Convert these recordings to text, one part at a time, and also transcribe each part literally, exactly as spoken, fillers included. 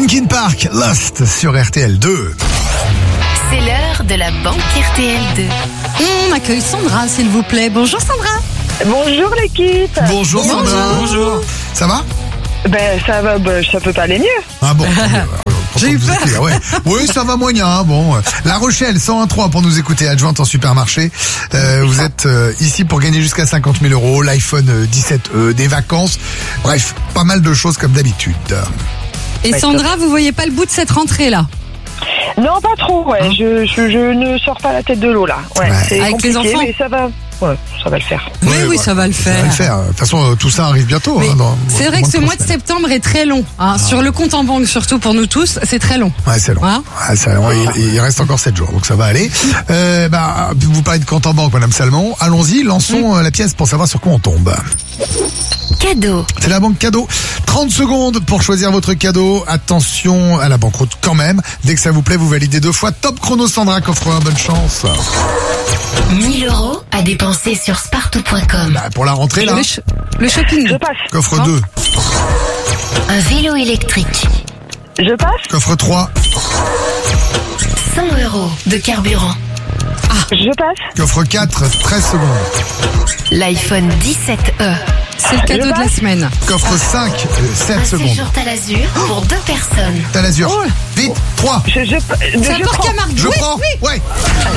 Linkin Park, Lost sur R T L deux. C'est l'heure de la banque R T L deux. On accueille Sandra, s'il vous plaît. Bonjour Sandra. Bonjour l'équipe. Bonjour Sandra. Bonjour. Ça va? Ben ça va, ben, ça peut pas aller mieux. Ah bon. J'ai eu peur. Là, ouais. Oui, ça va moyen. Hein, bon, La Rochelle, cent un trois pour nous écouter, adjointe en supermarché. Euh, vous êtes euh, ici pour gagner jusqu'à cinquante mille euros, l'iPhone dix-sept E, des vacances. Bref, pas mal de choses comme d'habitude. Et Sandra, vous voyez pas le bout de cette rentrée là? Non, pas trop. Ouais, je, je, je ne sors pas la tête de l'eau là. Ouais, Ouais. c'est Avec compliqué, les enfants. mais ça va. Ouais, ça va le faire. Oui, Ouais, oui, ouais. ça va le Ça faire. va le faire. De toute façon, euh, tout ça arrive bientôt. Mais Hein, dans, c'est vrai dans que ce trois mois de semaines. septembre est très long. Hein. Sur le compte en banque, surtout pour nous tous, c'est très long. Ouais, c'est long. Hein Ouais, c'est long. Il, il reste encore sept jours, donc ça va aller. Euh, bah, vous parlez de compte en banque, Madame Salmon. Allons-y, lançons euh, la pièce pour savoir sur quoi on tombe. Cadeau. C'est la banque cadeau. trente secondes pour choisir votre cadeau. Attention à la banqueroute quand même. Dès que ça vous plaît, vous validez deux fois. Top chrono Sandra, coffre un, bonne chance. mille euros à dépenser sur spartou point com. Bah, pour la rentrée, là, Le, sh- le shopping. Je passe. coffre Hein deux, Un vélo électrique. Je passe. coffre trois, cent euros de carburant. Je passe. coffre quatre, treize secondes. L'iPhone dix-sept E. C'est le cadeau Je de la passe. semaine. Coffre cinq, Un sept secondes. séjour Talazur pour deux personnes. T'as l'azur. Oh. Vite, trois. Je, je, je, C'est un je port prends. Camargue. Je Oui, prends. oui. Ouais.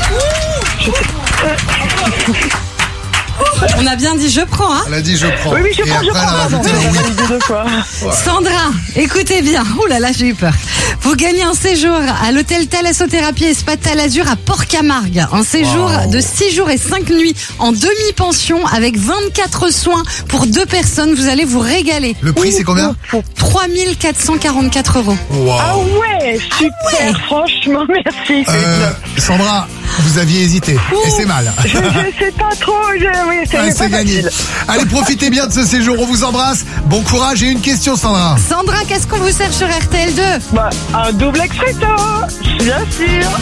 On a bien dit je prends, hein. Elle a dit je prends. Oui, oui, je Et prends, je après, elle a prends. rajouté Pardon, un oui. j'ai validé deux fois. Sandra, écoutez bien. Ouh là là, j'ai eu peur. Vous gagnez un séjour à l'hôtel Thalassothérapie et Spa Talazur à Port-Camargue. Un séjour Wow. de six jours et cinq nuits en demi-pension avec vingt-quatre soins pour deux personnes. Vous allez vous régaler. Le prix, c'est combien? trois mille quatre cent quarante-quatre euros. Wow. Ah ouais, super. Franchement, merci. c'est Euh, Sandra, vous aviez hésité. Et c'est mal. Je, je sais pas trop. Je, oui, c'est Ouais, pas c'est gagné. facile. Allez, profitez bien de ce séjour. On vous embrasse. Bon courage et une question, Sandra. Sandra, qu'est-ce qu'on vous sert sur R T L deux? Bah, un double expresso, bien sûr.